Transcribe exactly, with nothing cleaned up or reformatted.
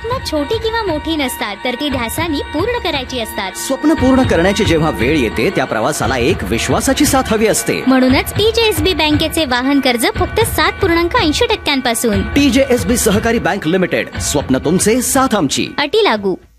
स्वप्न छोटी किंवा मोठी नसतात, तर ती ध्यासानी पूर्ण करायची असतात. स्वप्न पूर्ण करण्याची जेव्हा वेळ येते त्या प्रवासाला एक विश्वासाची साथ हवी असते. म्हणूनच टीजेएसबी बँकेचे वाहन कर्ज फक्त सात पूर्णांक ऐंशी टक्क्यांपासून. टीजेएसबी सहकारी बँक लिमिटेड, स्वप्न तुमचे, साथ आमची. अटी लागू.